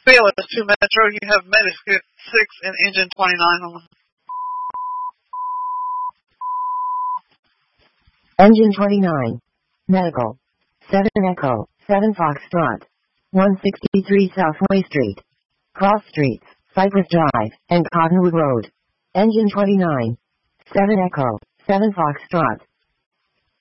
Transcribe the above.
BLS 2 Metro, you have Medic 6 and Engine 29 on Engine 29. Medical. 7 Echo, 7 Foxtrot. 163 Southway Street. Cross Streets, Cypress Drive, and Cottonwood Road. Engine 29. 7 Echo, 7 Foxtrot.